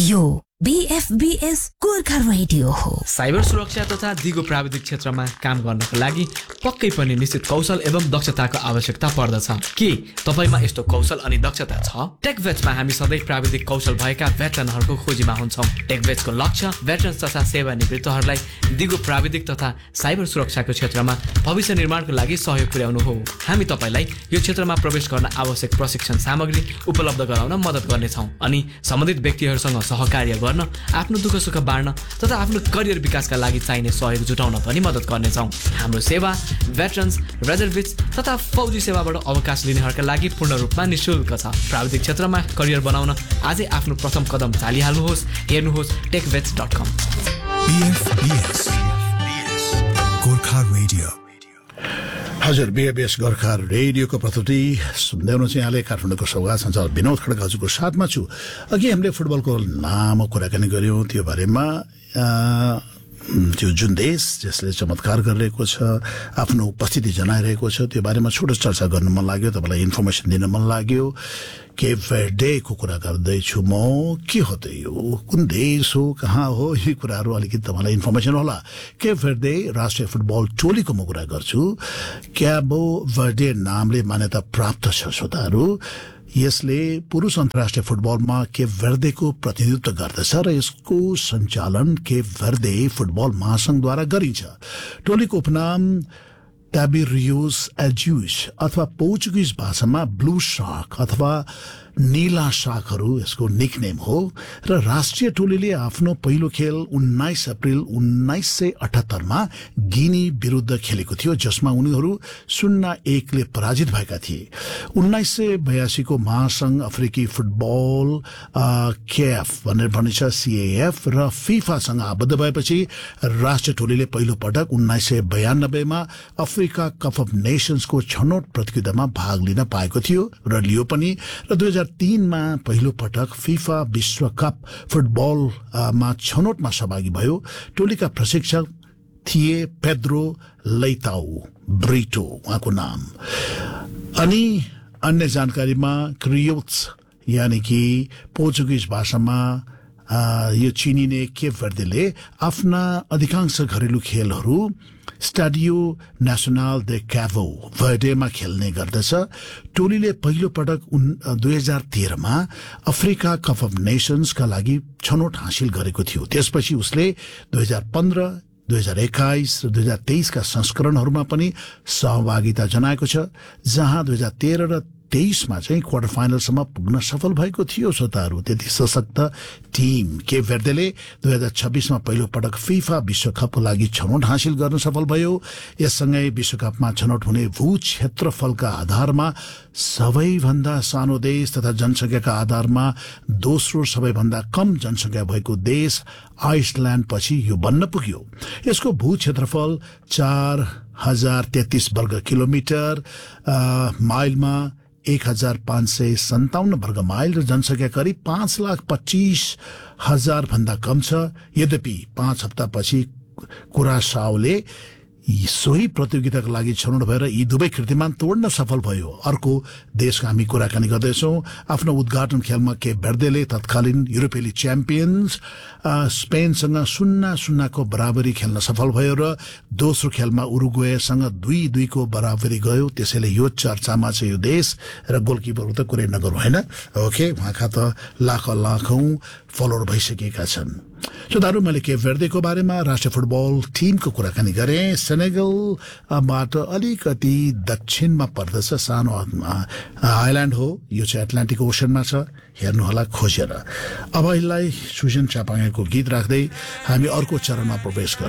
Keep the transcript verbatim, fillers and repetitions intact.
यो बीएफबीएस गोर्खा रेडियो हो। साइबर सुरक्षा तथा दिगो प्राविधिक क्षेत्रमा काम गर्नको लागि पक्कै पनि निश्चित कौशल एवं दक्षताको आवश्यकता पर्दछ। के तपाईमा यस्तो कौशल अनि दक्षता छ? टेकभेट्समा हामी सधैँ प्राविधिक कौशल भएका भेटरनहरूको खोजीमा हुन्छौँ। टेकभेट्सको लक्ष्य भेटरन्स तथा सेवानिवृत्तहरूलाई दिगो प्राविधिक तथा साइबर सुरक्षाको क्षेत्रमा भविष्य निर्माणको लागि सहयोग पुर्याउनु हो। हामी तपाईलाई यो क्षेत्रमा प्रवेश गर्न आवश्यक प्रशिक्षण सामग्री उपलब्ध गराउन मद्दत गर्नेछौँ अनि सम्बन्धित व्यक्तिहरूसँग सहकार्य गर्न, आफ्नो दुःख सुख बाँड्न तथा आफ्नो करियर विकासका लागि चाहिने सहयोग जुटाउन पनि मद्दत गर्नेछौँ। हाम्रो सेवा भेटरन्स, रिजर्भिस्ट तथा फौजी सेवाबाट अवकाश लिनेहरूका लागि पूर्ण रूपमा निःशुल्क छ। प्राविधिक क्षेत्रमा करियर बनाउन आजै आफ्नो प्रथम कदम चालिहाल्नुहोस्। हेर्नुहोस् टेकभेट्स डट कम। गोर्खा रेडियो। हजुर, बीएफबीएस गोर्खा रेडियोको प्रस्तुति सुन्दै हुनुहुन्छ यहाँले। काठमाडौँको सौगात सञ्चालक विनोद खड्का हजुरको साथमा छु। अघि हामीले फुटबलको लामो कुराकानी गऱ्यौँ, त्यो बारेमा त्यो जुन देश जसले चमत्कार गरिरहेको छ, आफ्नो उपस्थिति जनाइरहेको छ, त्यो बारेमा छोटो चर्चा गर्नु मन लाग्यो, तपाईँलाई इन्फर्मेसन दिन मन लाग्यो। केप भेर्डेको कुरा गर्दैछु म। के हो त यो, कुन देश हो, कहाँ हो, यी कुराहरू अलिकति तपाईँलाई इन्फर्मेसन होला। केप भेर्डे राष्ट्रिय फुटबल टोलीको म कुरा गर्छु। क्याबो भेर्डे नामले मान्यता प्राप्त छ श्रोताहरू। यसले पुरुष अन्तर्राष्ट्रिय फुटबलमा केप भेर्डेको प्रतिनिधित्व गर्दछ र यसको सञ्चालन केप भेर्डे फुटबल महासंघद्वारा गरिन्छ। टोलीको उपनाम टाबिरियोस एज्युस अथवा पोर्चुगिज भाषामा ब्लू शार्क अथवा नीला शार्कहरू यसको निकनेम हो र राष्ट्रिय टोलीले आफ्नो पहिलो खेल उन्नाइस अप्रिल उन्नाइस सय अठहत्तरमा गिनी विरुद्ध खेलेको थियो, जसमा उनीहरू शून्य एकले पराजित भएका थिए। उन्नाइस सय बयासीको महासंघ अफ्रिकी फुटबल केएफ भनेर भनिन्छ सीएएफ र फिफासँग आबद्ध भएपछि राष्ट्रिय टोलीले पहिलो पटक उन्नाइस सय बयानब्बेमा अफ्रिका कप अफ नेसन्सको छनौट प्रतियोगितामा भाग लिन पाएको थियो र लियो पनि। र दुई हजार तीनमा पहिलो पटक फिफा विश्वकप फुटबलमा छनौटमा सहभागी भयो। टोलीका प्रशिक्षक थिए पेद्रो लैताउ ब्रिटो, उहाँको नाम। अनि अन्य जानकारीमा क्रियोट्स यानी कि पोर्चुगिज भाषामा यो चिनिने केप भेर्डेले आफ्ना अधिकांश घरेलु खेलहरू स्टाडियो नेशनल दे क्याभो भेर्डेमा खेल्ने गर्दछ। टोलीले पहिलो पटक दुई हजार तेह्रमा अफ्रिका कप अफ नेसन्सका लागि छनौट हासिल गरेको थियो। त्यसपछि उसले दुई हजार पन्ध्र दुई हजार एक्काइस र दुई हजार तेइसका संस्करणहरूमा पनि सहभागिता जनाएको छ, जहाँ दुई हजार तेह्र र तेइसमा चाहिँ क्वार्टर फाइनलसम्म पुग्न सफल भएको थियो श्रोताहरू। त्यति सशक्त टिम केप भेर्डेले दुई हजार छब्बिसमा पहिलो पटक फिफा विश्वकपको लागि छनौट हासिल गर्न सफल भयो। यससँगै विश्वकपमा छनौट हुने भू क्षेत्रफलका आधारमा सबैभन्दा सानो देश तथा जनसङ्ख्याका आधारमा दोस्रो सबैभन्दा कम जनसङ्ख्या भएको देश आइसल्याण्ड पछि यो बन्न पुग्यो। यसको भू क्षेत्रफल चार हजार तेत्तीस वर्ग किलोमिटर, माइलमा एक हजार पाँच सय सन्ताउन्न वर्ग माइल र जनसङ्ख्या करिब पाँच लाख पच्चीस हजार भन्दा कम छ। यद्यपि पाँच हप्तापछि कुरासाओले सोही प्रतियोगिताका लागि छनौट भएर यी दुवै कीर्तिमान तोड्न सफल भयो। अर्को देशको हामी कुराकानी गर्दैछौँ। आफ्नो उद्घाटन खेलमा केप भेर्डेले तत्कालीन युरोपेली च्याम्पियन्स स्पेनसँग शून्य शून्यको बराबरी खेल्न सफल भयो र दोस्रो खेलमा उरुग्वेसँग दुई दुईको बराबरी गयो। त्यसैले यो चर्चामा छ यो देश र गोलकिपरको त कुरै नगरौँ, होइन? ओके, उहाँका त लाख लाखौं फलोअर भइसकेका छन्। श्रोताहरू, मैले केप भेर्डेको बारेमा राष्ट्रिय फुटबल टिमको कुराकानी गरेँ। सेनेगलबाट अलिकति दक्षिणमा पर्दछ, सानो आइल्याण्ड हो, यो चाहिँ एटलान्टिक ओसनमा छ। हेर्नुहोला खोजेर। अब यसलाई सुजन चापाङको गीत राख्दै हामी अर्को चरणमा प्रवेश गर्छौँ।